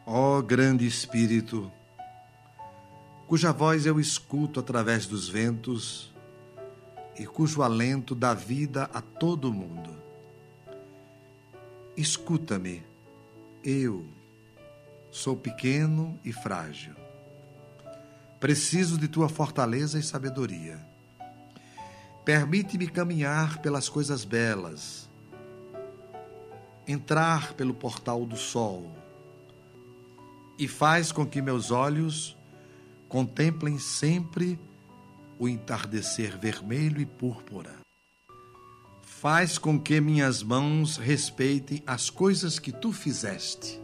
Ó grande Espírito, cuja voz eu escuto através dos ventos e cujo alento dá vida a todo mundo. Escuta-me, eu sou pequeno e frágil. Preciso de tua fortaleza e sabedoria. Permite-me caminhar pelas coisas belas, entrar pelo portal do sol, e faz com que meus olhos contemplem sempre o entardecer vermelho e púrpura. Faz com que minhas mãos respeitem as coisas que tu fizeste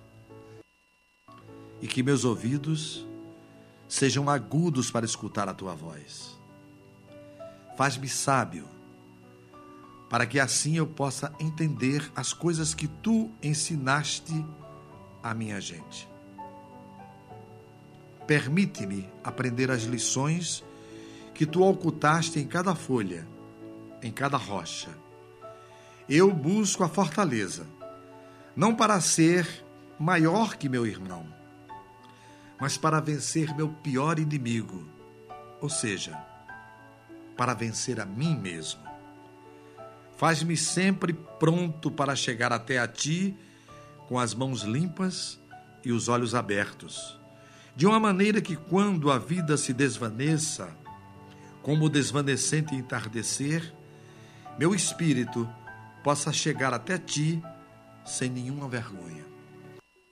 e que meus ouvidos sejam agudos para escutar a tua voz. Faz-me sábio, para que assim eu possa entender as coisas que tu ensinaste à minha gente. Permite-me aprender as lições que tu ocultaste em cada folha, em cada rocha. Eu busco a fortaleza, não para ser maior que meu irmão, mas para vencer meu pior inimigo, ou seja, para vencer a mim mesmo. Faz-me sempre pronto para chegar até a ti com as mãos limpas e os olhos abertos, de uma maneira que quando a vida se desvaneça, como o desvanecente entardecer, meu espírito possa chegar até ti sem nenhuma vergonha.